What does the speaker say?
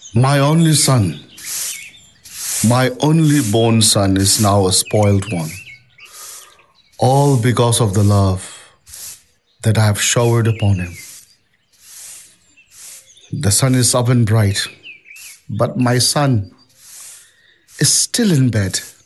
My only son, my only born son is now a spoiled one, all because of the love that I have showered upon him. The sun is up and bright, but my son is still in bed.